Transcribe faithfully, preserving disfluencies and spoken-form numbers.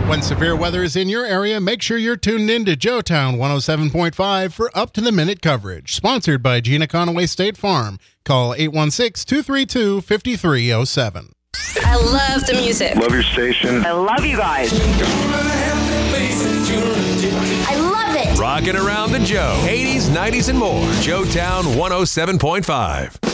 When severe weather is in your area, make sure you're tuned in to Joetown one oh seven point five for up-to-the-minute coverage. Sponsored by Gina Conaway State Farm. Call eight one six, two three two, five three zero seven. I love the music. Love your station. I love you guys. I love it. Rocking around the Joe. eighties, nineties, and more. Joetown one oh seven point five.